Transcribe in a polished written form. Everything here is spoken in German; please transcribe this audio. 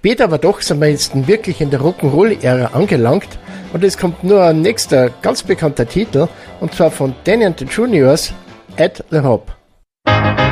Später aber doch sind wir jetzt wirklich in der Rock'n'Roll-Ära angelangt und es kommt nur ein nächster ganz bekannter Titel und zwar von Danny and the Juniors, At the Hop.